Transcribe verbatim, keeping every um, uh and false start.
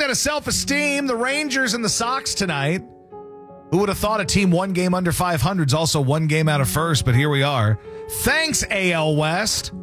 of self-esteem. The Rangers and the Sox tonight. Who would have thought a team one game under five hundred is also one game out of first, but here we are. Thanks, A L West.